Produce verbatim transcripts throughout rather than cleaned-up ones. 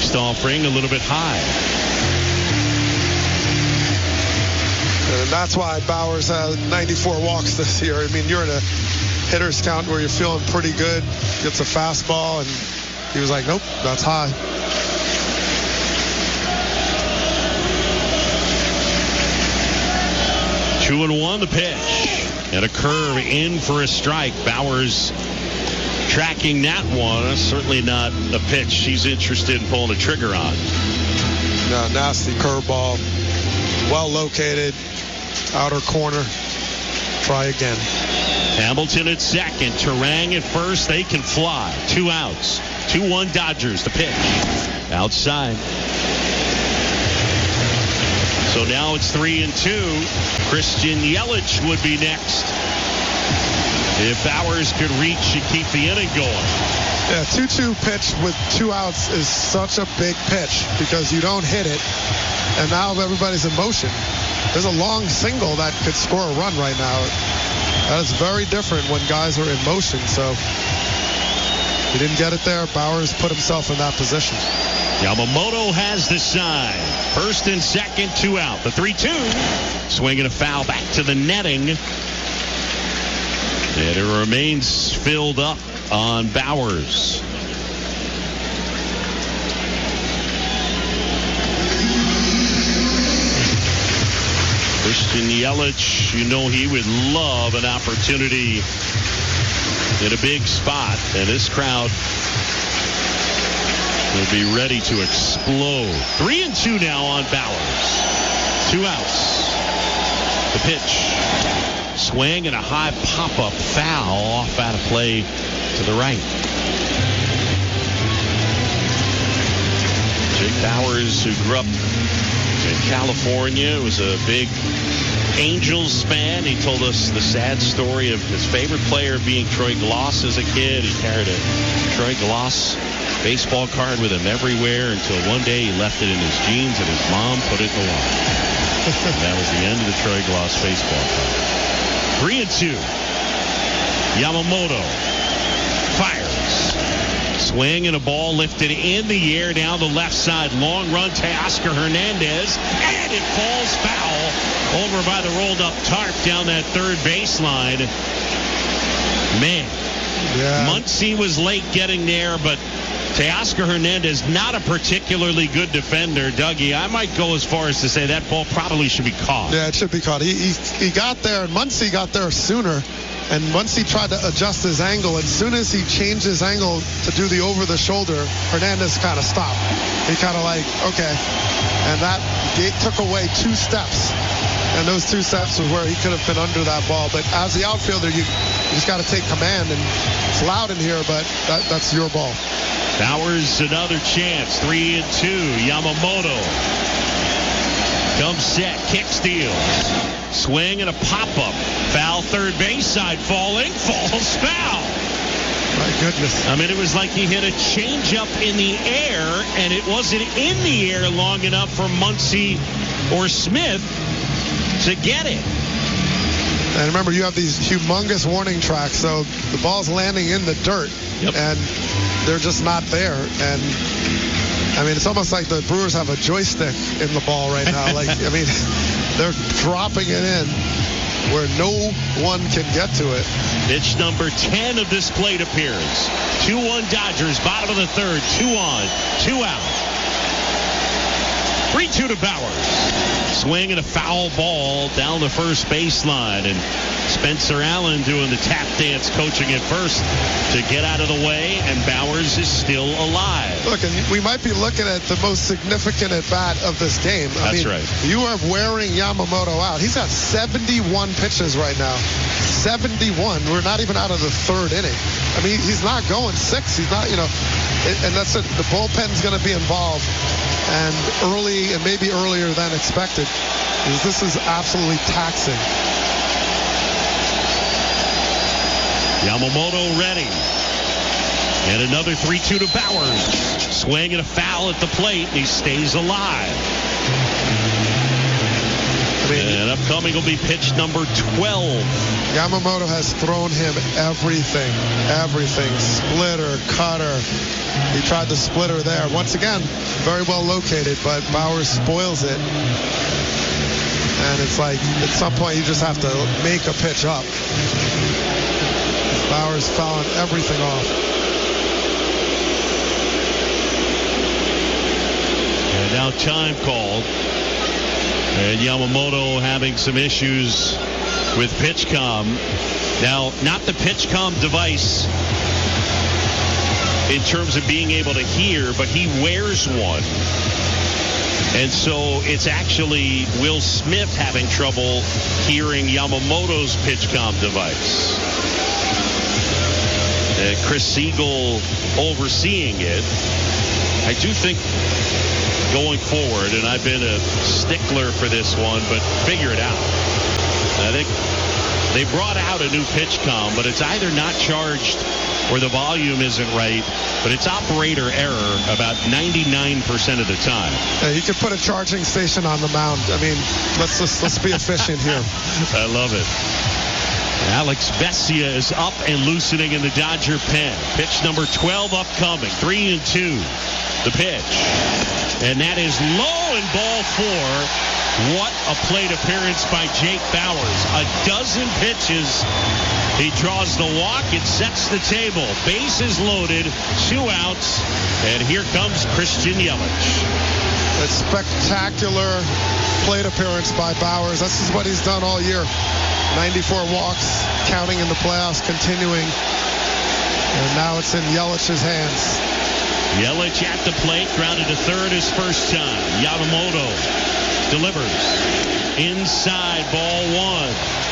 Next offering a little bit high. And that's why Bauers had ninety-four walks this year. I mean, you're in a hitter's count where you're feeling pretty good. Gets a fastball, and he was like, nope, that's high. Two and one, the pitch. And a curve in for a strike. Bauers tracking that one. Certainly not a pitch she's interested in pulling a trigger on. No, nasty curveball. Well located. Outer corner. Try again. Hamilton at second. Turang at first. They can fly. Two outs. two one Dodgers. The pitch. Outside. So now it's three and two. Christian Yelich would be next. If Bauers could reach and keep the inning going. Yeah, two two pitch with two outs is such a big pitch because you don't hit it, and now everybody's in motion. There's a long single that could score a run right now. That is very different when guys are in motion. So he didn't get it there. Bauers put himself in that position. Yamamoto has the sign. First and second, two out. The three two. Swinging a foul back to the netting. And it remains filled up on Bauers. Christian Yelich, you know he would love an opportunity in a big spot. And this crowd will be ready to explode. Three and two now on Bauers. Two outs. The pitch. Swing and a high pop-up foul off out of play to the right. Jake Bauers, who grew up in California, was a big Angels fan. He told us the sad story of his favorite player being Troy Glaus as a kid. He carried a Troy Glaus baseball card with him everywhere until one day he left it in his jeans and his mom put it in the water. And that was the end of the Troy Glaus baseball card. Three and two. Yamamoto fires. Swing and a ball lifted in the air down the left side. Long run to Oscar Hernandez. And it falls foul over by the rolled up tarp down that third baseline. Man. Yeah. Muncy was late getting there, but Teoscar Hernandez, not a particularly good defender. Dougie, I might go as far as to say that ball probably should be caught. Yeah, it should be caught. He he, he got there, and Muncy got there sooner. And Muncy tried to adjust his angle. As soon as he changed his angle to do the over-the-shoulder, Hernandez kind of stopped. He kind of like, okay. And that it took away two steps. And those two steps was where he could have been under that ball. But as the outfielder, you, you just got to take command. And it's loud in here, but that, that's your ball. Bauers, another chance. Three and two. Yamamoto comes set. Kick steals. Swing and a pop-up. Foul third base side. Falling. Falls foul. My goodness. I mean, it was like he hit a changeup in the air, and it wasn't in the air long enough for Muncy or Smith to get it. And remember, you have these humongous warning tracks, so the ball's landing in the dirt, yep. and they're just not there. And I mean, it's almost like the Brewers have a joystick in the ball right now. Like, I mean, they're dropping it in where no one can get to it. Pitch number ten of this plate appearance. two one Dodgers, bottom of the third. Two on, two out. three two to Bauers. Swing and a foul ball down the first baseline. And Spencer Allen doing the tap dance coaching at first to get out of the way. And Bauers is still alive. Look, and we might be looking at the most significant at-bat of this game. I That's mean, right. You are wearing Yamamoto out. He's got seventy-one pitches right now. seventy-one. We're not even out of the third inning. I mean, he's not going six. He's not, you know, and that's it. The bullpen's going to be involved. And early, and maybe earlier than expected, because this is absolutely taxing. Yamamoto ready. And another three two to Bauers. Swing and a foul at the plate, and he stays alive. I mean, and upcoming will be pitch number twelve. Yamamoto has thrown him everything, everything. Splitter, cutter. He tried the splitter there. Once again, very well located, but Bauers spoils it. And it's like, at some point, you just have to make a pitch up. Bauers fouling everything off. And now time called. And Yamamoto having some issues with PitchCom. Now, not the PitchCom device in terms of being able to hear, but he wears one. And so it's actually Will Smith having trouble hearing Yamamoto's PitchCom device. Uh, Chris Siegel overseeing it. I do think going forward, and I've been a stickler for this one, but figure it out. I think they brought out a new PitchCom, but it's either not charged or the volume isn't right, but it's operator error about ninety-nine percent of the time. Yeah, you could put a charging station on the mound. I mean, let's let's, let's be efficient here. I love it. Alex Vesia is up and loosening in the Dodger pen. Pitch number twelve upcoming. Three and two. The pitch. And that is low and ball four. What a plate appearance by Jake Bauers. A dozen pitches. He draws the walk. It sets the table. Bases loaded. Two outs. And here comes Christian Yelich. A spectacular plate appearance by Bauers. This is what he's done all year. ninety-four walks, counting in the playoffs, continuing. And now it's in Yelich's hands. Yelich at the plate, grounded to third his first time. Yamamoto delivers. Inside, ball one.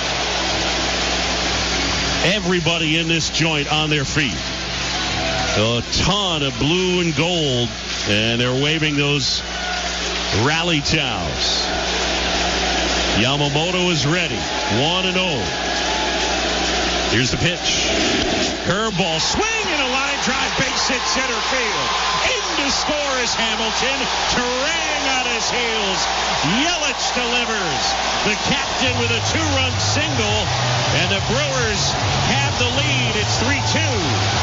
Everybody in this joint on their feet. A ton of blue and gold, and they're waving those rally towels. Yamamoto is ready. one and oh. Here's the pitch. Curveball, swing and a line drive, base hit center field. In to score is Hamilton, terraying on his heels. Yelich delivers. The captain with a two-run single, and the Brewers have the lead. It's three two.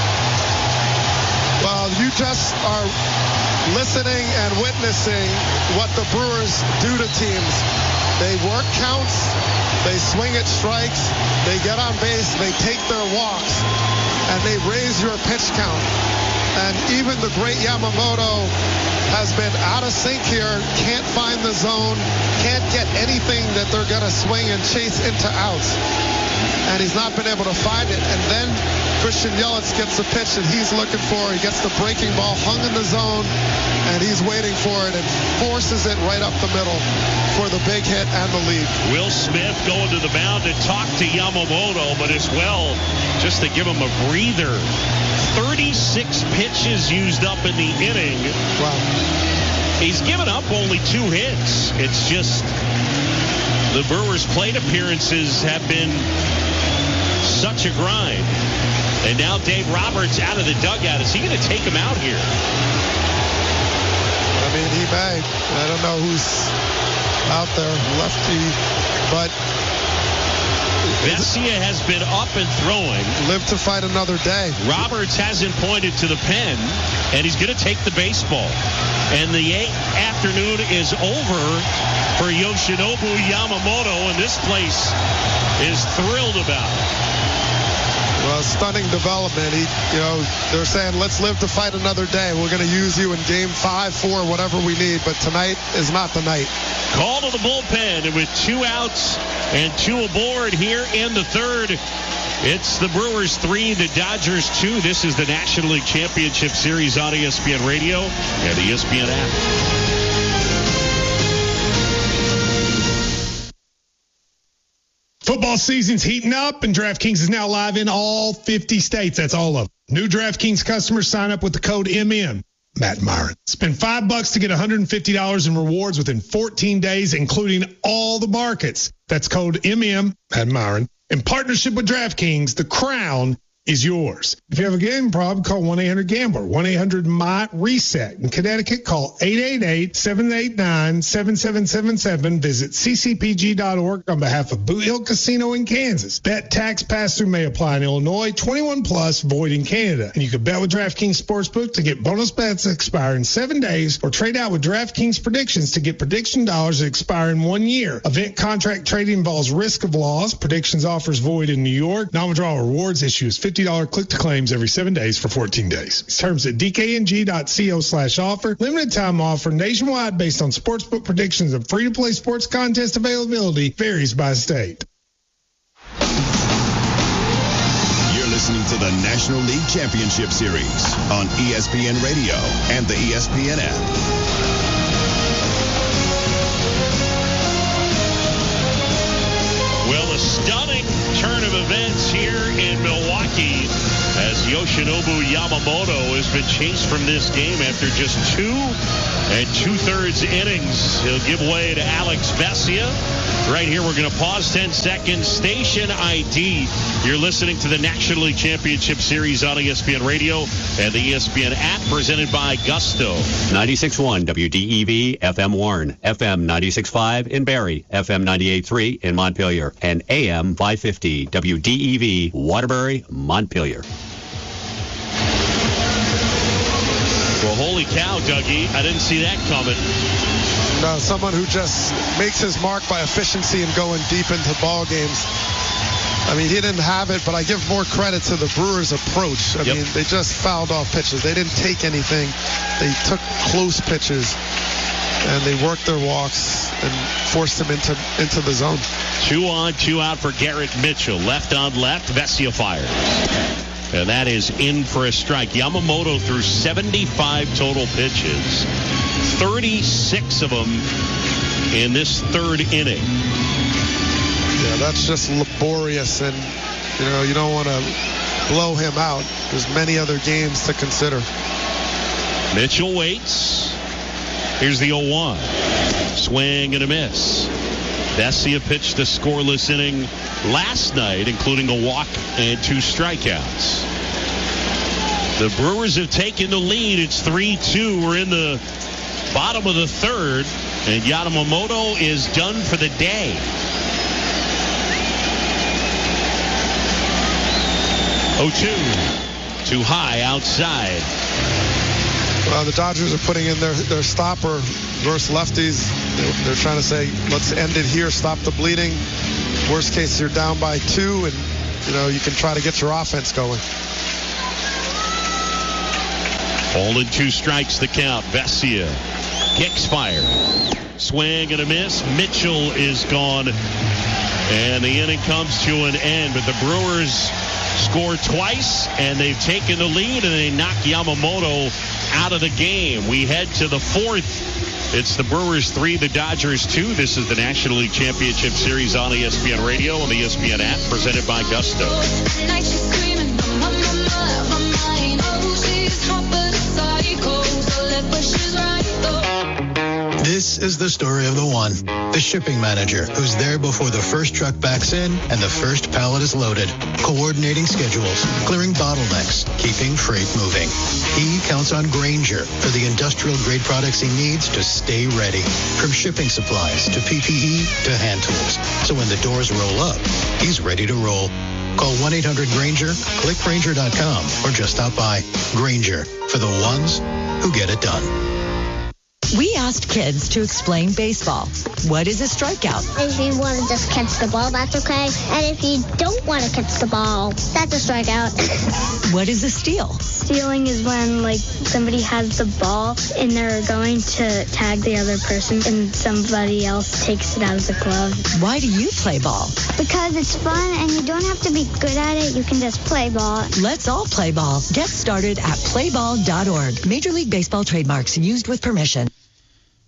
Well, you just are listening and witnessing what the Brewers do to teams. They work counts, they swing at strikes, they get on base, they take their walks, and they raise your pitch count. And even the great Yamamoto has been out of sync here, can't find the zone, can't get anything that they're going to swing and chase into outs. And he's not been able to find it. And then Christian Yelich gets the pitch that he's looking for. He gets the breaking ball hung in the zone, and he's waiting for it and forces it right up the middle for the big hit and the lead. Will Smith going to the mound to talk to Yamamoto, but as well, just to give him a breather. thirty-six pitches used up in the inning. Wow. He's given up only two hits. It's just the Brewers' plate appearances have been such a grind. And now Dave Roberts out of the dugout. Is he going to take him out here? I mean, he may. I don't know who's out there, lefty, but Vesia has been up and throwing. Live to fight another day. Roberts hasn't pointed to the pen, and he's going to take the baseball. And the afternoon is over for Yoshinobu Yamamoto, and this place is thrilled about it. Well, stunning development. He, you know, they're saying, let's live to fight another day. We're going to use you in game five, four, whatever we need, but tonight is not the night. Call to the bullpen, and with two outs and two aboard here in the third, it's the Brewers three, the Dodgers two. This is the National League Championship Series on E S P N Radio and the E S P N app. Football season's heating up, and DraftKings is now live in all fifty states. That's all of them. New DraftKings customers sign up with the code M M. Matt Myron. Spend five bucks to get one hundred fifty dollars in rewards within fourteen days, including all the markets. That's code M M, Matt Myron. In partnership with DraftKings, the crown is yours. If you have a gambling problem, call one eight hundred gambler, one eight hundred M Y reset. In Connecticut, call eight eight eight, seven eight nine, seven seven seven seven. Visit c c p g dot org on behalf of Boot Hill Casino in Kansas. Bet tax pass-through may apply in Illinois, twenty-one plus, void in Canada. And you can bet with DraftKings Sportsbook to get bonus bets that expire in seven days or trade out with DraftKings predictions to get prediction dollars that expire in one year. Event contract trading involves risk of loss. Predictions offers void in New York. Non-withdrawal rewards issues fifty dollars click to claims every seven days for fourteen days. Terms at d k n g dot co slash offer. Limited time offer nationwide based on sportsbook predictions and free-to-play sports contest availability varies by state. You're listening to the National League Championship Series on E S P N Radio and the E S P N app. Well, a stunning turn of events here in Milwaukee as Yoshinobu Yamamoto has been chased from this game after just two and two-thirds innings. He'll give way to Alex Vesia. Right here, we're going to pause ten seconds. Station I D. You're listening to the National League Championship Series on E S P N Radio and the E S P N app, presented by Gusto. ninety-six point one W D E V, F M Warren, F M ninety-six point five in Barrie, F M ninety-eight point three in Montpelier, and A M five fifty W D E V, Waterbury, Montpelier. Well, holy cow, Dougie. I didn't see that coming. No, someone who just makes his mark by efficiency and going deep into ball games. I mean, he didn't have it, but I give more credit to the Brewers' approach. I yep. mean, they just fouled off pitches. They didn't take anything. They took close pitches, and they worked their walks and forced them into, into the zone. Two on, two out for Garrett Mitchell. Left on left, Vesia fires. And that is in for a strike. Yamamoto threw seventy-five total pitches, thirty-six of them in this third inning. Yeah, that's just laborious, and, you know, you don't want to blow him out. There's many other games to consider. Mitchell waits. Here's the oh one. Swing and a miss. Vesia pitched a scoreless inning last night, including a walk and two strikeouts. The Brewers have taken the lead. It's three two. We're in the bottom of the third, and Yamamoto is done for the day. oh two. Too high outside. Well, the Dodgers are putting in their, their stopper versus lefties. They're, they're trying to say, let's end it here, stop the bleeding. Worst case, you're down by two, and, you know, you can try to get your offense going. Holding two strikes the count. Vesia kicks fire. Swing and a miss. Mitchell is gone. And the inning comes to an end. But the Brewers score twice, and they've taken the lead, and they knock Yamamoto out of the game. We head to the fourth. It's the Brewers three, the Dodgers two. This is the National League Championship Series on E S P N Radio and the E S P N app, presented by Gusto. This is the story of the one, the shipping manager, who's there before the first truck backs in and the first pallet is loaded, coordinating schedules, clearing bottlenecks, keeping freight moving. He counts on Grainger for the industrial-grade products he needs to stay ready, from shipping supplies to P P E to hand tools. So when the doors roll up, he's ready to roll. Call one eight hundred Grainger, click Grainger dot com, or just stop by. Grainger, for the ones who get it done. We asked kids to explain baseball. What is a strikeout? If you want to just catch the ball, that's okay. And if you don't want to catch the ball, that's a strikeout. What is a steal? Stealing is when, like, somebody has the ball and they're going to tag the other person and somebody else takes it out of the glove. Why do you play ball? Because it's fun and you don't have to be good at it. You can just play ball. Let's all play ball. Get started at play ball dot org. Major League Baseball trademarks used with permission.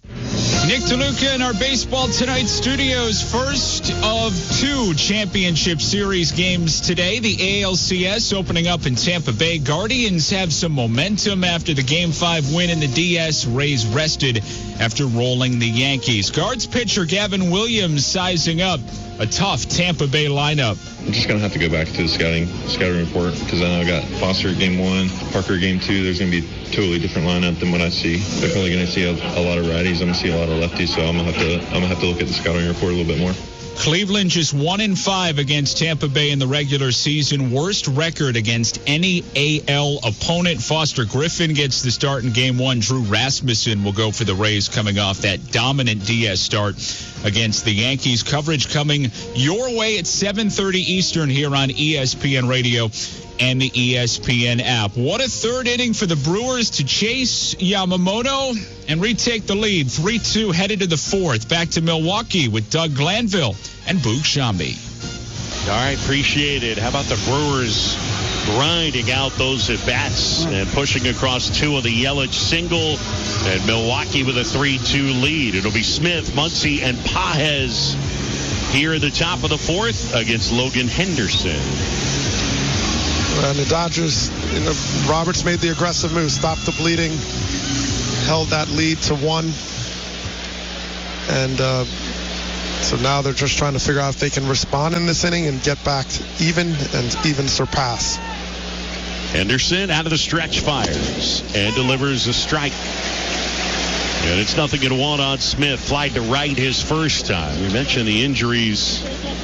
Nick DeLuca in our Baseball Tonight studios. First of two championship series games today. The A L C S opening up in Tampa Bay. Guardians have some momentum after the Game five win in the D S. Rays rested after rolling the Yankees. Guards pitcher Gavin Williams sizing up a tough Tampa Bay lineup. I'm just going to have to go back to the scouting scouting report because I know I got Foster at game one, Parker game two. There's going to be a totally different lineup than what I see. Definitely going to see a, a lot of righties. I'm going to see a lot of lefties, so I'm going to have to I'm going to have to look at the scouting report a little bit more. Cleveland just one and five against Tampa Bay in the regular season. Worst record against any A L opponent. Foster Griffin gets the start in game one. Drew Rasmussen will go for the Rays coming off that dominant D S start against the Yankees. Coverage coming your way at seven thirty Eastern here on E S P N Radio and the E S P N app. What a third inning for the Brewers to chase Yamamoto and retake the lead. three two headed to the fourth. Back to Milwaukee with Doug Glanville and Boog Shambi. All right, appreciate it. How about the Brewers grinding out those at-bats and pushing across two of the Yelich single, and Milwaukee with a three two lead. It'll be Smith, Muncy, and Pages here at the top of the fourth against Logan Henderson. And the Dodgers, you know, Roberts made the aggressive move, stopped the bleeding, held that lead to one. And uh, so now they're just trying to figure out if they can respond in this inning and get back to even and even surpass. Henderson out of the stretch fires and delivers a strike. And it's nothing in one on Smith. Flied to right his first time. We mentioned the injuries.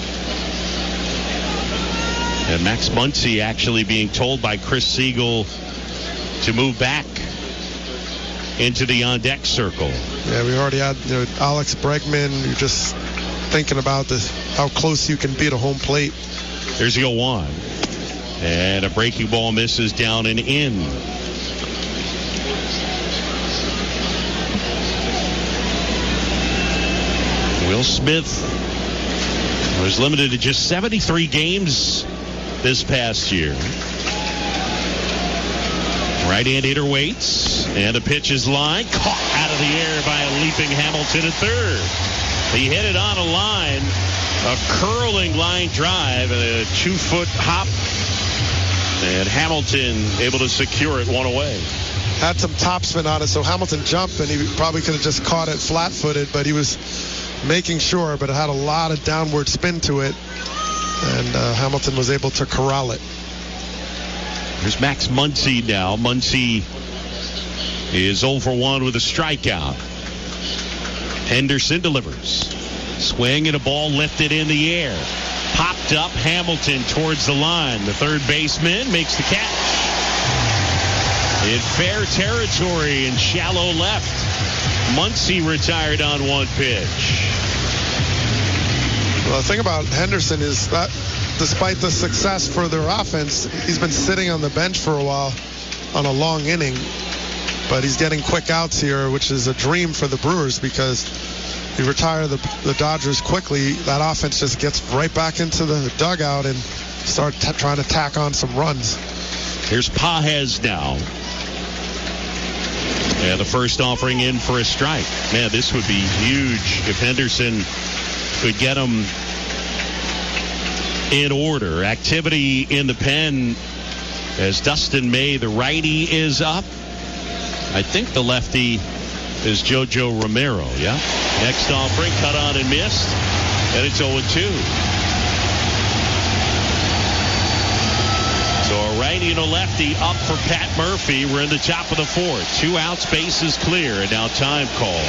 And Max Muncy actually being told by Chris Siegel to move back into the on-deck circle. Yeah, we already had you know, Alex Bregman. You're just thinking about this, how close you can be to home plate. There's the oh one. And a breaking ball misses down and in. Will Smith was limited to just seventy-three games this past year. Right-hand hitter waits, and a pitch is line. Caught out of the air by a leaping Hamilton at third. He hit it on a line, a curling line drive, and a two-foot hop. And Hamilton able to secure it one away. Had some topspin on it, so Hamilton jumped, and he probably could have just caught it flat-footed, but he was making sure, but it had a lot of downward spin to it, and uh, Hamilton was able to corral it. Here's Max Muncy now. Muncy is oh for one with a strikeout. Henderson delivers. Swing and a ball lifted in the air. Popped up, Hamilton towards the line. The third baseman makes the catch. In fair territory in shallow left. Muncy retired on one pitch. Well, the thing about Henderson is that despite the success for their offense, he's been sitting on the bench for a while on a long inning. But he's getting quick outs here, which is a dream for the Brewers because you retire the, the Dodgers quickly. That offense just gets right back into the dugout and start t- trying to tack on some runs. Here's Pages now. And the first offering in for a strike. Man, this would be huge if Henderson could get him in order. Activity in the pen as Dustin May, the righty, is up. I think the lefty is JoJo Romero, yeah? Next offering, cut on and missed. And it's oh two. So a righty and a lefty up for Pat Murphy. We're in the top of the fourth. Two outs, bases clear, and now time call.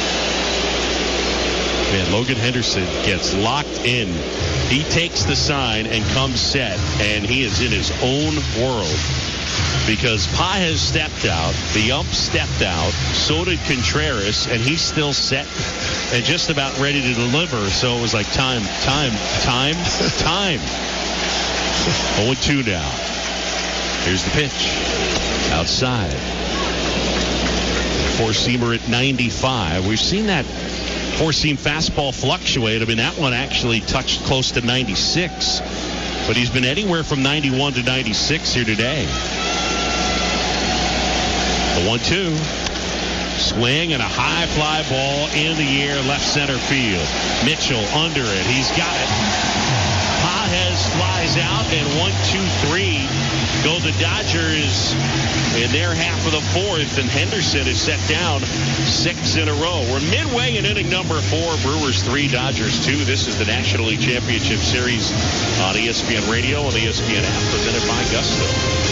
Man, Logan Henderson gets locked in. He takes the sign and comes set, and he is in his own world. Because Pages stepped out, the ump stepped out, so did Contreras, and he's still set and just about ready to deliver. So it was like time, time, time, time. oh two now. Here's the pitch. Outside. Four-seamer at ninety-five. We've seen that four-seam fastball fluctuate. I mean, that one actually touched close to ninety-six. But he's been anywhere from ninety-one to ninety-six here today. The one two. Swing and a high fly ball in the air, left center field. Mitchell under it. He's got it. Pages flies out, and one, two, three go the Dodgers in their half of the fourth, and Henderson is set down six in a row. We're midway in inning number four. Brewers three, Dodgers two. This is the National League Championship Series on E S P N Radio and the E S P N app, presented by Gusto.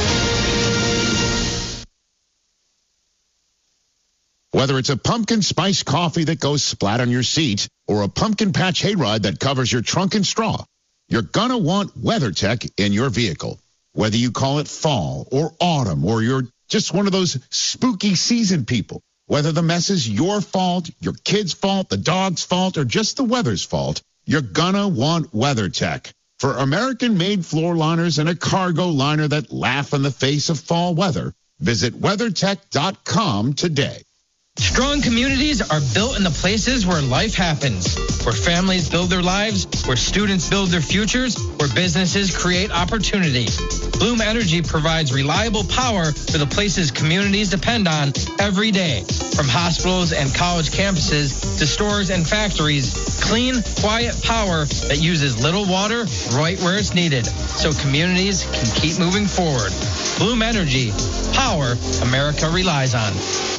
Whether it's a pumpkin spice coffee that goes splat on your seat or a pumpkin patch hayride that covers your trunk and straw, you're gonna want WeatherTech in your vehicle. Whether you call it fall or autumn, or you're just one of those spooky season people, whether the mess is your fault, your kid's fault, the dog's fault, or just the weather's fault, you're gonna want WeatherTech. For American-made floor liners and a cargo liner that laugh in the face of fall weather, visit WeatherTech dot com today. Strong communities are built in the places where life happens, where families build their lives, where students build their futures, where businesses create opportunity. Bloom Energy provides reliable power for the places communities depend on every day. From hospitals and college campuses to stores and factories, clean, quiet power that uses little water right where it's needed, so communities can keep moving forward. Bloom Energy, power America relies on.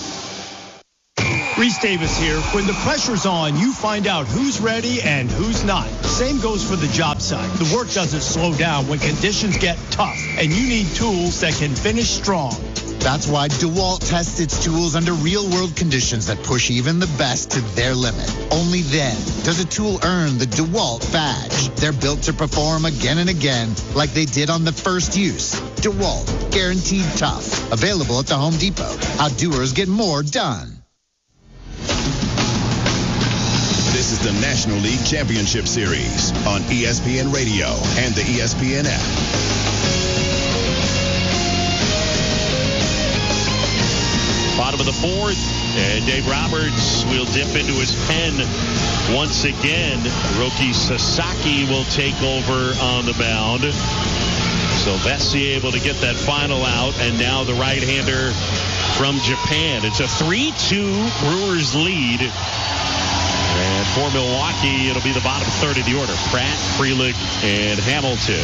Reese Davis here. When the pressure's on, you find out who's ready and who's not. Same goes for the job site. The work doesn't slow down when conditions get tough, and you need tools that can finish strong. That's why DeWalt tests its tools under real-world conditions that push even the best to their limit. Only then does a tool earn the DeWalt badge. They're built to perform again and again like they did on the first use. DeWalt, guaranteed tough. Available at the Home Depot. How doers get more done. This is the National League Championship Series on E S P N Radio and the E S P N app. Bottom of the fourth, and Dave Roberts will dip into his pen once again. Roki Sasaki will take over on the mound. So Vesey able to get that final out, and now the right-hander from Japan. It's a three two Brewers lead. And for Milwaukee, it'll be the bottom third of the order. Pratt, Frelick, and Hamilton.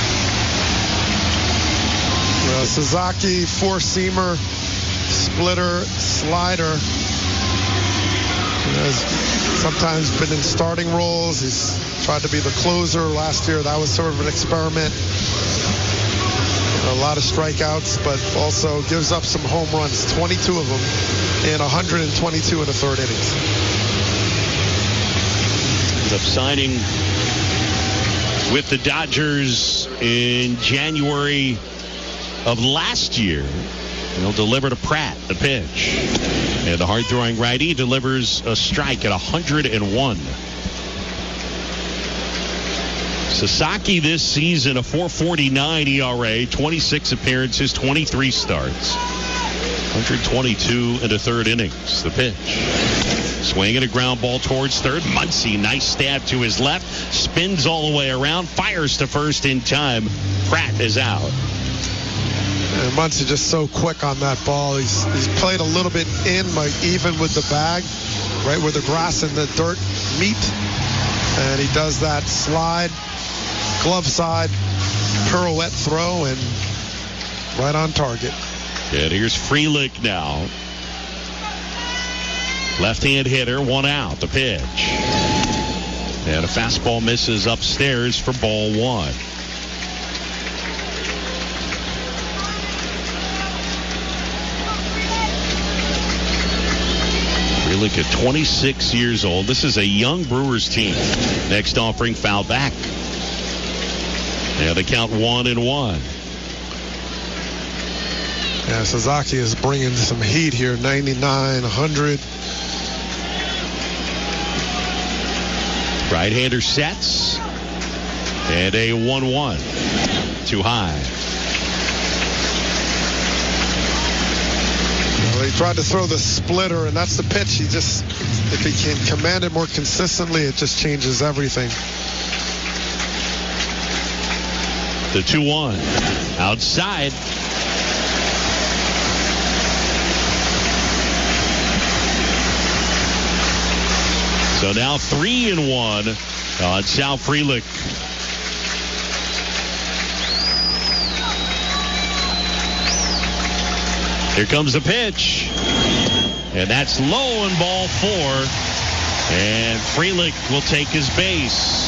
Uh, Sasaki, four-seamer, splitter, slider. He has sometimes been in starting roles. He's tried to be the closer last year. That was sort of an experiment. A lot of strikeouts, but also gives up some home runs, twenty-two of them, and one hundred twenty-two in the third innings. Up signing with the Dodgers in January of last year. He'll deliver to Pratt, the pitch. And the hard-throwing righty delivers a strike at one hundred one. Sasaki this season, a four forty-nine E R A, twenty-six appearances, twenty-three starts. one hundred twenty-two in the third innings. The pitch. Swinging a ground ball towards third. Muncy, nice stab to his left. Spins all the way around. Fires to first in time. Pratt is out. And Muncy just so quick on that ball. He's, he's played a little bit in, like even with the bag, right where the grass and the dirt meet. And he does that slide, glove side, pirouette throw, and right on target. And here's Frelick now. Left-hand hitter, one out, the pitch. And a fastball misses upstairs for ball one. Frelick at twenty-six years old. This is a young Brewers team. Next offering foul back. And they count one and one. Yeah, Sasaki is bringing some heat here, ninety-nine, one hundred. Right-hander sets. And a one one. Too high. Well, he tried to throw the splitter, and that's the pitch. He just, if he can command it more consistently, it just changes everything. The two one. Outside. So now three and one on Sal Frelick. Here comes the pitch. And that's low in ball four. And Frelick will take his base.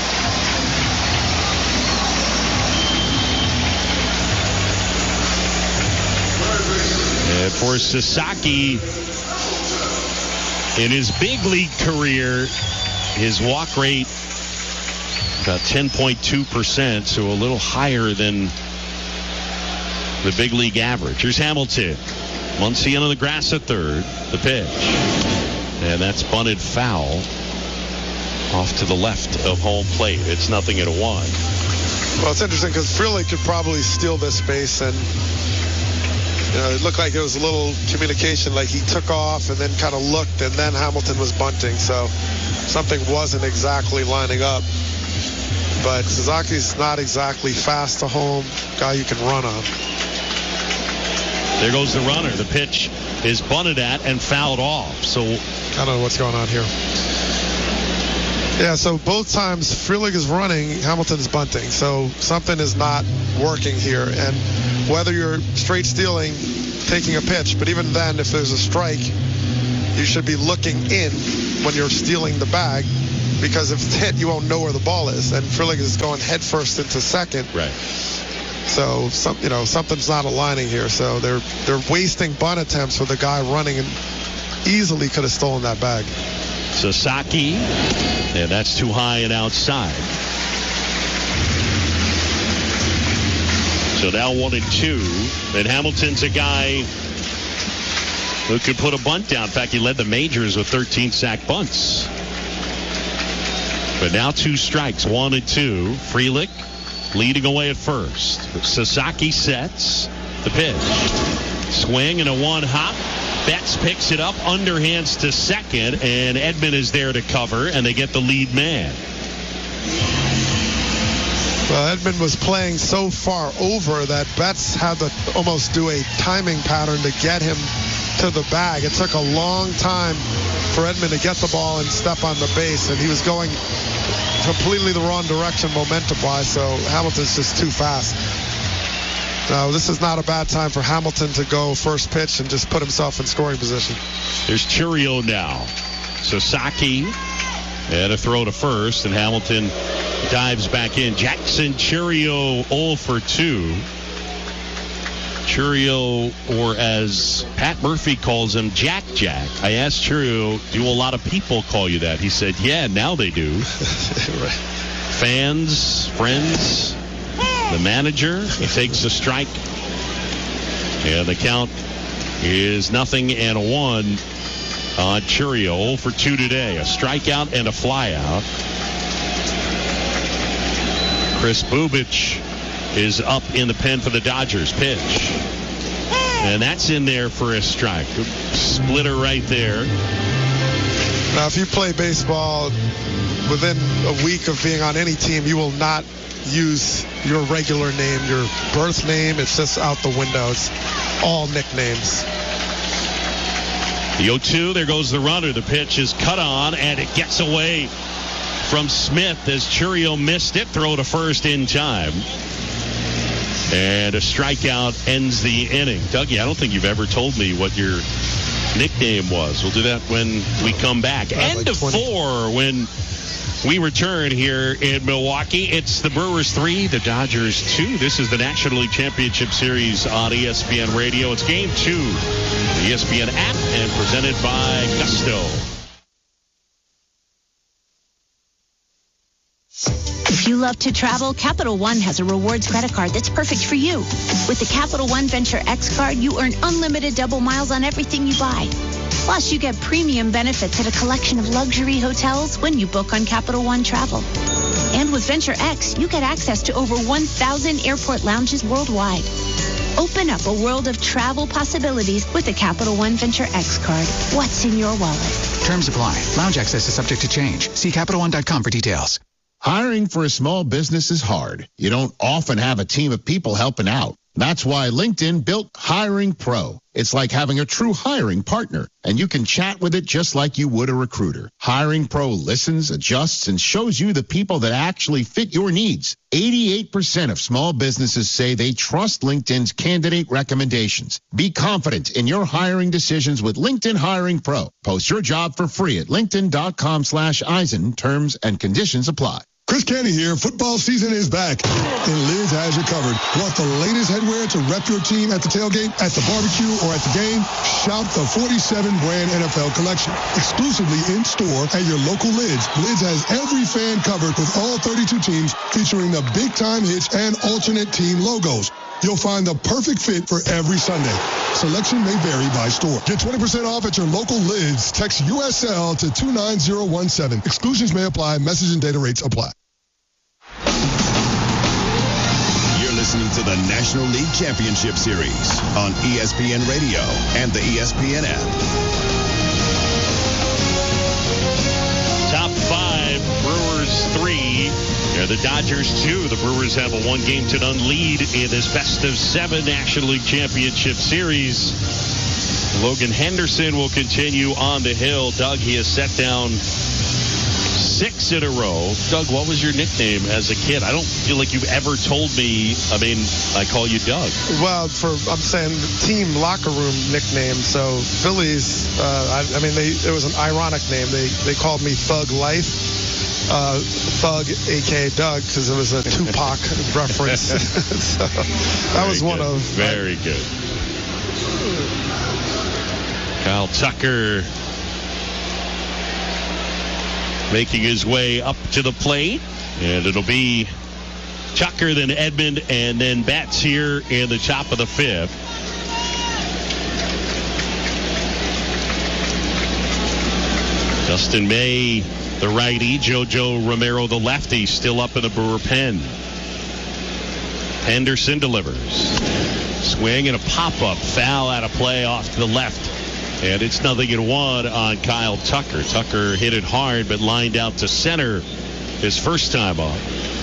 And for Sasaki, in his big league career, his walk rate about ten point two percent, so a little higher than the big league average. Here's Hamilton. Muncy on the grass at third. The pitch. And that's bunted foul off to the left of home plate. It's nothing at a one. Well, it's interesting because Frelick could probably steal this base, and you know, it looked like there was a little communication, like he took off and then kind of looked, and then Hamilton was bunting, so something wasn't exactly lining up. But Suzuki's not exactly fast to home, guy you can run on. There goes the runner. The pitch is bunted at and fouled off. So I don't know what's going on here. Yeah, so both times Frelick is running, Hamilton's bunting. So something is not working here. And whether you're straight stealing, taking a pitch, but even then, if there's a strike, you should be looking in when you're stealing the bag, because if it's hit, you won't know where the ball is. And Frelick is going headfirst into second. Right. So some, you know, something's not aligning here. So they're they're wasting bunt attempts with the guy running and easily could have stolen that bag. Sasaki, and that's too high and outside. So now one and two, and Hamilton's a guy who could put a bunt down. In fact, he led the majors with thirteen sack bunts. But now two strikes, one and two. Frelick leading away at first. Sasaki sets the pitch. Swing and a one hop. Betts picks it up, underhands to second, and Edman is there to cover, and they get the lead man. Well, Edman was playing so far over that Betts had to almost do a timing pattern to get him to the bag. It took a long time for Edman to get the ball and step on the base, and he was going completely the wrong direction momentum-wise, so Hamilton's just too fast. Now, this is not a bad time for Hamilton to go first pitch and just put himself in scoring position. There's Churio now. Sasaki and a throw to first, and Hamilton dives back in. Jackson Churio oh for two. Churio, or as Pat Murphy calls him, Jack Jack. I asked Churio, do a lot of people call you that? He said, yeah, now they do. Right. Fans, friends, the manager. He takes a strike. And the count is nothing and a one on Churio. oh for two today. A strikeout and a flyout. Chris Bubich is up in the pen for the Dodgers. Pitch. And that's in there for a strike. Splitter right there. Now, if you play baseball within a week of being on any team, you will not use your regular name, your birth name. It's just out the window. It's all nicknames. The oh two, there goes the runner. The pitch is cut on, and it gets away from Smith as Churio missed it. Throw to first in time. And a strikeout ends the inning. Dougie, I don't think you've ever told me what your nickname was. We'll do that when we come back. End like of four when we return here in Milwaukee. It's the Brewers three, the Dodgers two. This is the National League Championship Series on E S P N Radio. It's game two, the E S P N app, and presented by Gusto. If you love to travel, Capital One has a rewards credit card that's perfect for you. With the Capital One Venture X card, you earn unlimited double miles on everything you buy. Plus, you get premium benefits at a collection of luxury hotels when you book on Capital One Travel. And with Venture X, you get access to over one thousand airport lounges worldwide. Open up a world of travel possibilities with the Capital One Venture X card. What's in your wallet? Terms apply. Lounge access is subject to change. See Capital One dot com for details. Hiring for a small business is hard. You don't often have a team of people helping out. That's why LinkedIn built Hiring Pro. It's like having a true hiring partner, and you can chat with it just like you would a recruiter. Hiring Pro listens, adjusts, and shows you the people that actually fit your needs. eighty-eight percent of small businesses say they trust LinkedIn's candidate recommendations. Be confident in your hiring decisions with LinkedIn Hiring Pro. Post your job for free at linkedin.com slash Eisen. Terms and conditions apply. Chris Canty here. Football season is back, and Lids has you covered. Want the latest headwear to rep your team at the tailgate, at the barbecue, or at the game? Shop the forty-seven brand N F L collection, exclusively in store at your local Lids. Lids has every fan covered with all thirty-two teams, featuring the big-time hits and alternate team logos. You'll find the perfect fit for every Sunday. Selection may vary by store. Get twenty percent off at your local Lids. Text U S L to two nine zero one seven. Exclusions may apply. Message and data rates apply. You're listening to the National League Championship Series on E S P N Radio and the E S P N app. Top five, Brewers three. They're the Dodgers two. The Brewers have a one-game to none lead in this best of seven National League Championship Series. Logan Henderson will continue on the hill. Doug, he has set down six in a row. Doug, what was your nickname as a kid? I don't feel like you've ever told me. I mean, I call you Doug. Well, for I'm saying team locker room nickname. So Phillies, uh, I, I mean, they it was an ironic name. They they called me Thug Life. Uh, Thug, a k a. Doug, because it was a Tupac reference. So that Very was one good. of... Very good. Kyle Tucker making his way up to the plate. And it'll be Tucker, then Edman, and then Betts here in the top of the fifth. Dustin May, the righty. JoJo Romero, the lefty, still up in the Brewer pen. Henderson delivers. Swing and a pop-up. Foul out of play off to the left. And it's nothing in one on Kyle Tucker. Tucker hit it hard, but lined out to center his first time up.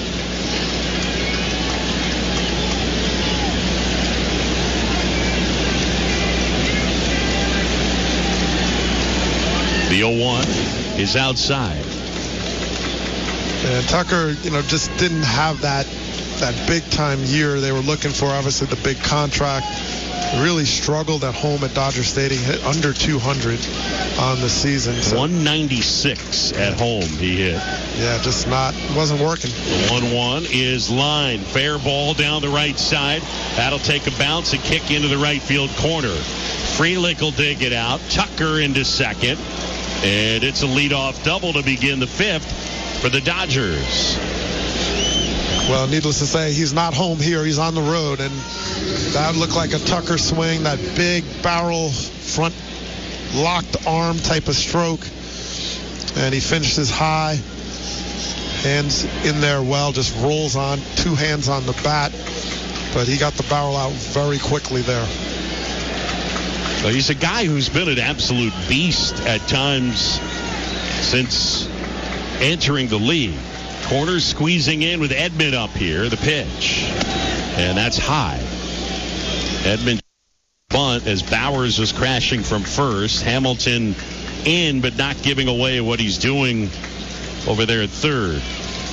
The oh one is outside. And Tucker, you know, just didn't have that that big time year they were looking for. Obviously, the big contract. Really struggled at home at Dodger Stadium. Hit under two hundred on the season. So. one ninety-six at home he hit. Yeah, just not, wasn't working. The one one is lined. Fair ball down the right side. That'll take a bounce and kick into the right field corner. Frelick will dig it out. Tucker into second. And it's a leadoff double to begin the fifth for the Dodgers. Well, needless to say, he's not home here. He's on the road, and that looked like a Tucker swing, that big barrel front locked arm type of stroke. And he finishes high. Hands in there well, just rolls on, two hands on the bat. But he got the barrel out very quickly there. Well, he's a guy who's been an absolute beast at times since entering the league. Corners squeezing in with Edman up here, the pitch. And that's high. Edman bunt as Bowers was crashing from first. Hamilton in, but not giving away what he's doing over there at third.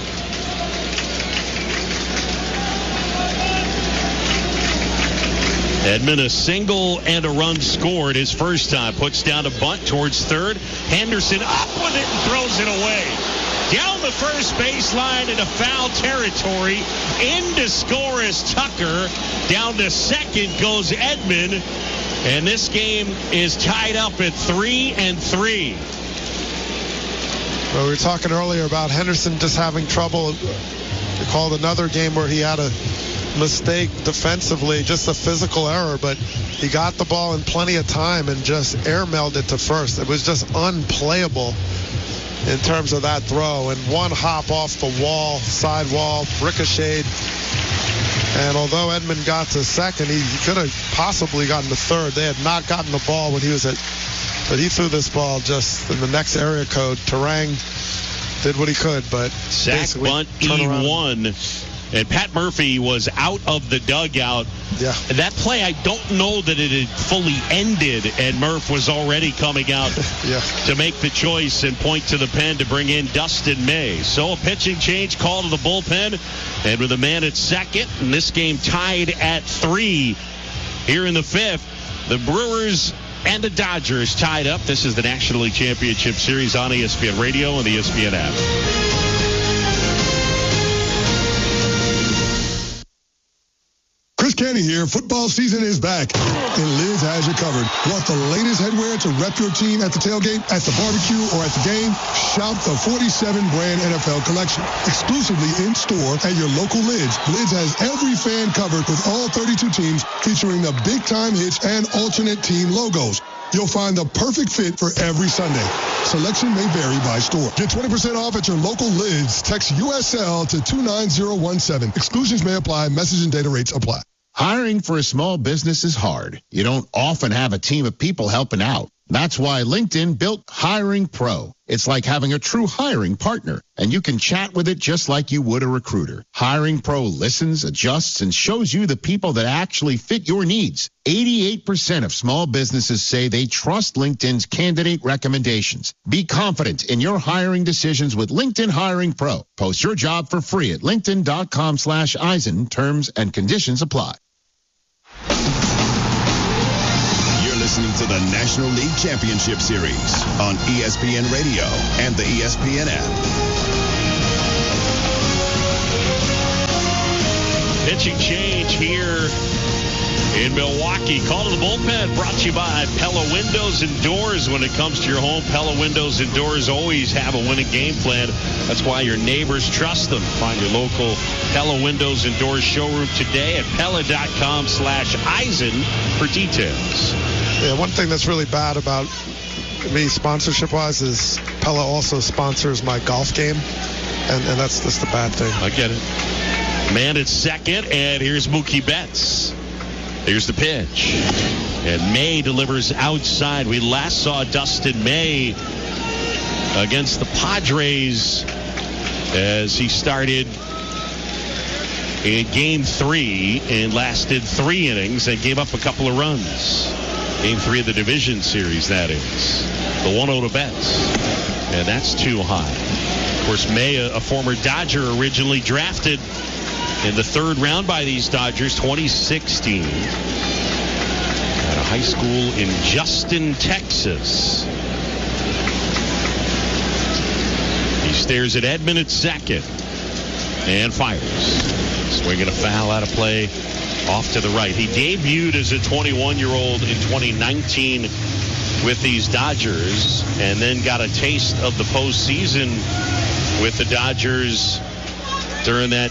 Edman, a single and a run scored his first time. Puts down a bunt towards third. Henderson up with it and throws it away. Down the first baseline into foul territory. In to score is Tucker. Down to second goes Edman. And this game is tied up at three and three. Well, we were talking earlier about Henderson just having trouble. We called another game where he had a mistake defensively, just a physical error, but he got the ball in plenty of time and just airmailed it to first. It was just unplayable in terms of that throw, and one hop off the wall, side wall, ricocheted. And although Edman got to second, he, he could have possibly gotten to third. They had not gotten the ball when he was at, but he threw this ball just in the next area code. Terang did what he could, but sack bunt E one And Pat Murphy was out of the dugout. Yeah. That play, I don't know that it had fully ended, and Murph was already coming out yeah. to make the choice and point to the pen to bring in Dustin May. So a pitching change call to the bullpen, and with a man at second, and this game tied at three here in the fifth, the Brewers and the Dodgers tied up. This is the National League Championship Series on E S P N Radio and the E S P N app. Chris Canty here. Football season is back, and Liz has you covered. Want the latest headwear to rep your team at the tailgate, at the barbecue, or at the game? Shout the forty-seven brand N F L collection. Exclusively in store at your local Lids. Lids has every fan covered with all thirty-two teams, featuring the big-time hits and alternate team logos. You'll find the perfect fit for every Sunday. Selection may vary by store. Get twenty percent off at your local Lids. Text U S L to two nine zero one seven. Exclusions may apply. Message and data rates apply. Hiring for a small business is hard. You don't often have a team of people helping out. That's why LinkedIn built Hiring Pro. It's like having a true hiring partner, and you can chat with it just like you would a recruiter. Hiring Pro listens, adjusts, and shows you the people that actually fit your needs. eighty-eight percent of small businesses say they trust LinkedIn's candidate recommendations. Be confident in your hiring decisions with LinkedIn Hiring Pro. Post your job for free at linkedin.com slash Eisen. Terms and conditions apply. Listening to the National League Championship Series on E S P N Radio and the E S P N app. Pitching change here in Milwaukee. Call to the bullpen brought to you by Pella Windows and Doors. When it comes to your home, Pella Windows and Doors always have a winning game plan. That's why your neighbors trust them. Find your local Pella Windows and Doors showroom today at Pella.com slash Eisen for details. Yeah, one thing that's really bad about me sponsorship-wise is Pella also sponsors my golf game, and, and that's just the bad thing. I get it. Man at second, and here's Mookie Betts. Here's the pitch. And May delivers outside. We last saw Dustin May against the Padres as he started in game three and lasted three innings and gave up a couple of runs. Game three of the division series, that is. The one oh to Betts. And that's too high. Of course, May, a, a former Dodger, originally drafted in the third round by these Dodgers, twenty sixteen. At a high school in Justin, Texas. He stares at Edman at second. And fires. Swinging a foul out of play. Off to the right. He debuted as a twenty-one-year-old in twenty nineteen with these Dodgers and then got a taste of the postseason with the Dodgers during that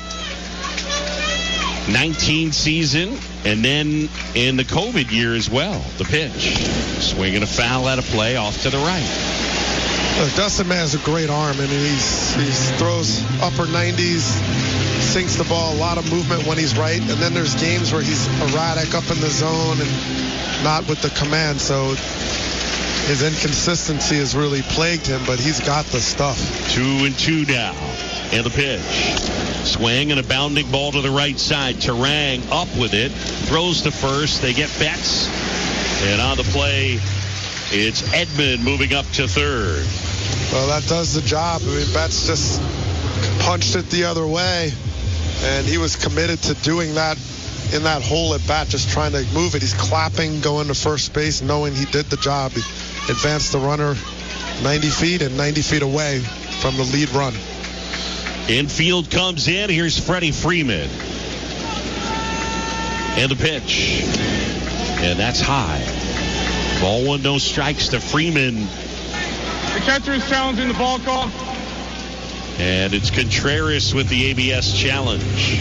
nineteen season and then in the COVID year as well. The pitch. Swinging a foul out of play off to the right. Look, Dustin May has a great arm. I mean, he's, he throws upper nineties, sinks the ball, a lot of movement when he's right. And then there's games where he's erratic up in the zone and not with the command. So his inconsistency has really plagued him, but he's got the stuff. Two and two now. And the pitch. Swing and a bounding ball to the right side. Terang up with it. Throws to first. They get Betts. And on the play, it's Edman moving up to third. Well, that does the job. I mean, Betts just punched it the other way, and he was committed to doing that in that hole at bat, just trying to move it. He's clapping, going to first base, knowing he did the job. He advanced the runner ninety feet and ninety feet away from the lead run. Infield comes in. Here's Freddie Freeman. And the pitch. And that's high. Ball one, no strikes to Freeman. The catcher is challenging the ball call. And it's Contreras with the A B S challenge.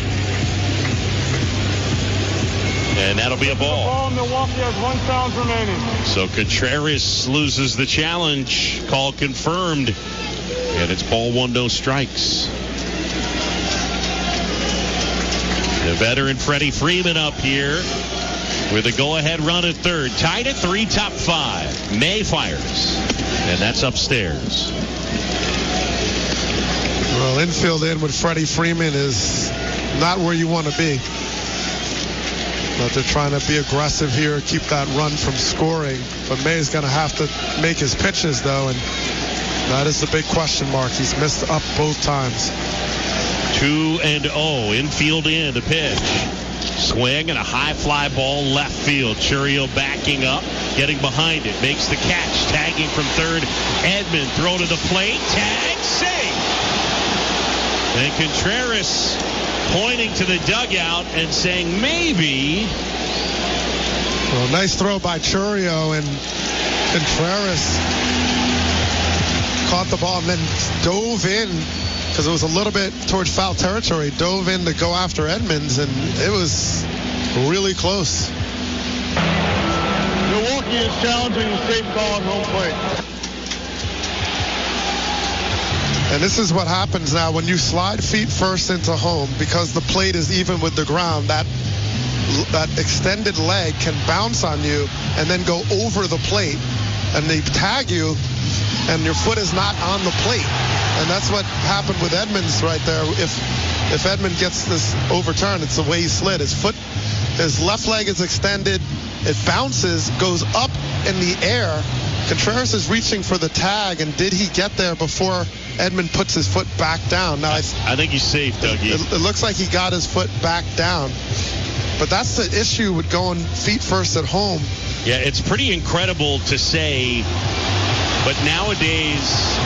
And that'll be a ball. The ball, Milwaukee has one challenge remaining. So Contreras loses the challenge. Call confirmed. And it's ball one, no strikes. The veteran Freddie Freeman up here with a go-ahead run at third. Tied at three, top five. May fires. And that's upstairs. Well, infield in with Freddie Freeman is not where you want to be. But they're trying to be aggressive here, keep that run from scoring. But May's going to have to make his pitches, though, and that is the big question mark. He's missed up both times. two and oh, infield in the pitch. Swing and a high fly ball left field. Chourio backing up, getting behind it, makes the catch, tagging from third. Edman throw to the plate, tag, safe. And Contreras pointing to the dugout and saying maybe. Well, nice throw by Chourio, and Contreras caught the ball and then dove in because it was a little bit towards foul territory. Dove in to go after Edmonds, and it was really close. Milwaukee is challenging the safe call at home plate. And this is what happens now when you slide feet first into home, because the plate is even with the ground. That that extended leg can bounce on you and then go over the plate, and they tag you, and your foot is not on the plate. And that's what happened with Edmonds right there. If if Edmund gets this overturned, it's the way he slid. His foot, his left leg is extended. It bounces, goes up in the air. Contreras is reaching for the tag, and did he get there before Edmund puts his foot back down? Now, I, I think he's safe, Dougie. It, it looks like he got his foot back down. But that's the issue with going feet first at home. Yeah, it's pretty incredible to say, but nowadays,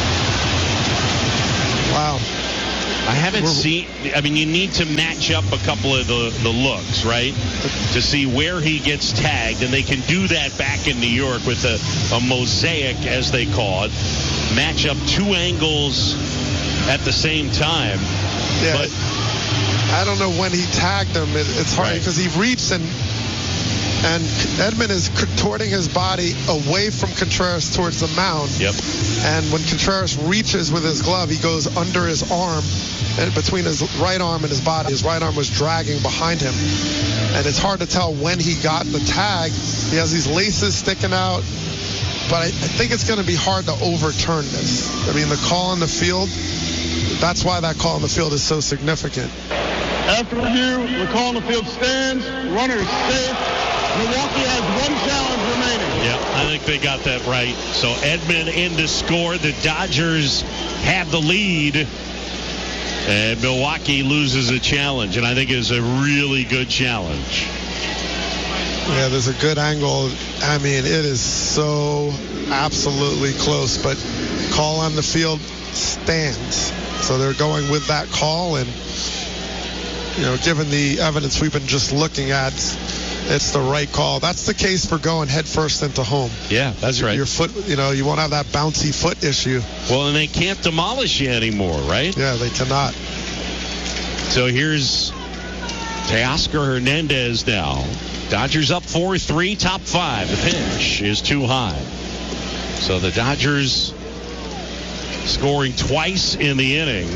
wow. I haven't We're, seen, I mean, you need to match up a couple of the, the looks, right, to see where he gets tagged, and they can do that back in New York with a, a mosaic, as they call it, match up two angles at the same time. Yeah, but I don't know when he tagged him. It, it's hard because right. he reached, and and Edmund is contorting his body away from Contreras towards the mound. Yep. And when Contreras reaches with his glove, he goes under his arm, and between his right arm and his body. His right arm was dragging behind him. And it's hard to tell when he got the tag. He has these laces sticking out. But I, I think it's going to be hard to overturn this. I mean, the call on the field, that's why that call on the field is so significant. After review, the call on the field stands. Runner is safe. Milwaukee has one challenge remaining. Yeah, I think they got that right. So Edman in to score. The Dodgers have the lead. And Milwaukee loses a challenge, and I think it's a really good challenge. Yeah, there's a good angle. I mean, it is so absolutely close, but call on the field stands. So they're going with that call, and, you know, given the evidence we've been just looking at, it's the right call. That's the case for going head first into home. Yeah, that's right. Your foot, you know, you won't have that bouncy foot issue. Well, and they can't demolish you anymore, right? Yeah, they cannot. So here's Teoscar Hernandez now. Dodgers up four three, top five. The pitch is too high. So the Dodgers scoring twice in the inning.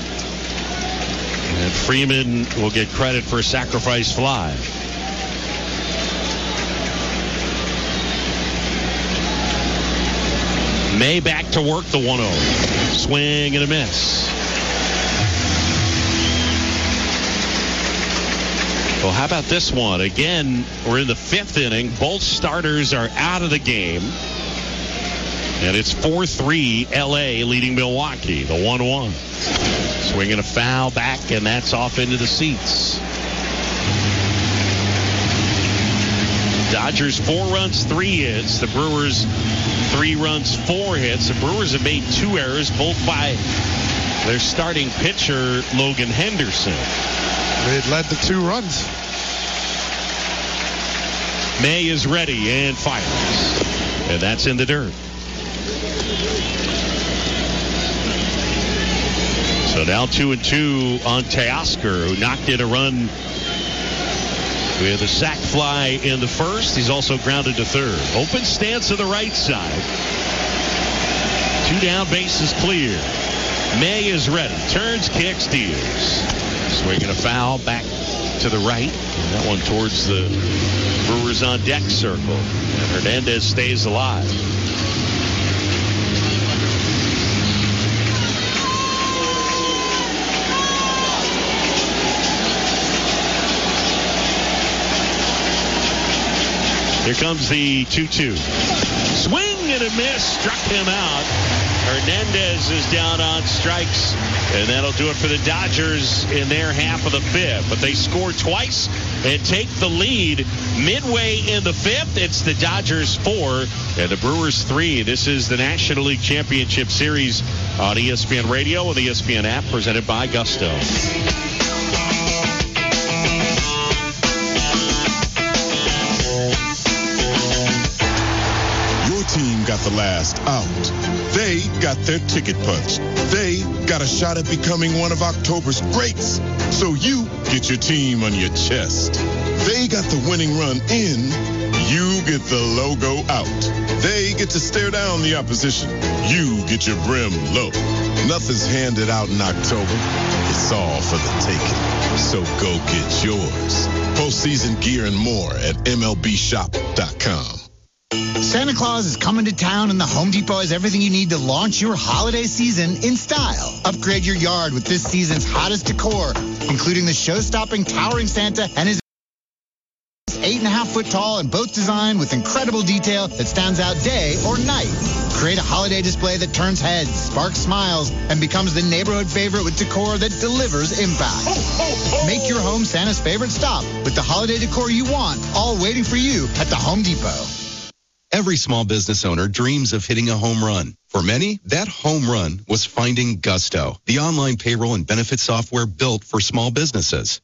And Freeman will get credit for a sacrifice fly. May back to work, the one oh. Swing and a miss. Well, how about this one? Again, we're in the fifth inning. Both starters are out of the game. And it's four three L A leading Milwaukee, the one one. Swinging a foul back, and that's off into the seats. Dodgers four runs, three hits. The Brewers three runs, four hits. The Brewers have made two errors, both by their starting pitcher, Logan Henderson. It led to two runs. May is ready and fires. And that's in the dirt. So now two and two on Teoscar, who knocked in a run with a sac fly in the first. He's also grounded to third. Open stance to the right side. Two down, bases clear. May is ready. Turns, kicks, deals. Swinging a foul back to the right. And that one towards the Brewers on deck circle. And Hernandez stays alive. Here comes the two two. Swing and a miss. Struck him out. Hernandez is down on strikes, and that'll do it for the Dodgers in their half of the fifth. But they score twice and take the lead midway in the fifth. It's the Dodgers four and the Brewers three. This is the National League Championship Series on E S P N Radio and the E S P N app, presented by Gusto. Team got the last out. They got their ticket punched. They got a shot at becoming one of October's greats. So you get your team on your chest. They got the winning run in. You get the logo out. They get to stare down the opposition. You get your brim low. Nothing's handed out in October. It's all for the taking. So go get yours. Postseason gear and more at M L B shop dot com. Santa Claus is coming to town, and the Home Depot has everything you need to launch your holiday season in style. Upgrade your yard with this season's hottest decor, including the show-stopping towering Santa and his eight and a half foot tall and both designed with incredible detail that stands out day or night. Create a holiday display that turns heads, sparks smiles, and becomes the neighborhood favorite with decor that delivers impact. Make your home Santa's favorite stop with the holiday decor you want, all waiting for you at the Home Depot. Every small business owner dreams of hitting a home run. For many, that home run was finding Gusto, the online payroll and benefit software built for small businesses.